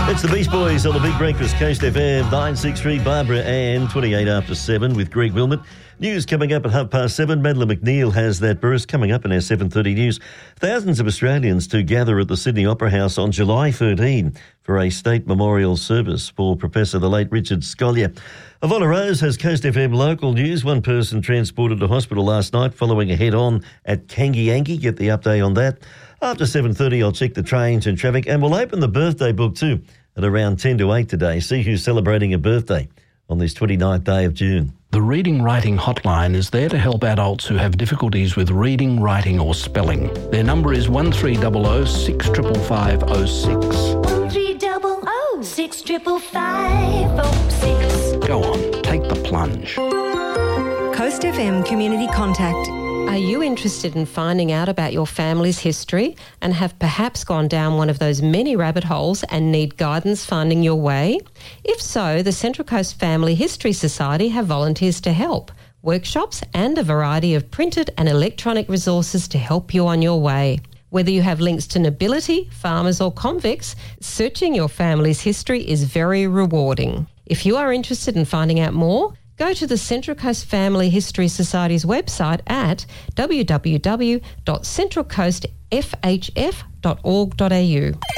It's the Beach Boys on the Big Breakfast, Coast FM, 963 Barbara Ann, 28 after 7 with Greg Wilmot. News coming up at 7:30. Madeline McNeil has that burst coming up in our 7:30 news. Thousands of Australians to gather at the Sydney Opera House on July 13 for a state memorial service for Professor the late Richard Scolyer. Ivona Rose has Coast FM local news. One person transported to hospital last night following a head-on at Kangiangi. Get the update on that. After 7:30, I'll check the trains and traffic, and we'll open the birthday book too at around 10 to 8 today. See who's celebrating a birthday on this 29th day of June. The Reading Writing Hotline is there to help adults who have difficulties with reading, writing or spelling. Their number is 1300 655 06. 1300 655 06. Go on, take the plunge. Coast FM Community Contact. Are you interested in finding out about your family's history and have perhaps gone down one of those many rabbit holes and need guidance finding your way? If so, the Central Coast Family History Society have volunteers to help, workshops and a variety of printed and electronic resources to help you on your way. Whether you have links to nobility, farmers or convicts, searching your family's history is very rewarding. If you are interested in finding out more, go to the Central Coast Family History Society's website at www.centralcoastfhf.org.au.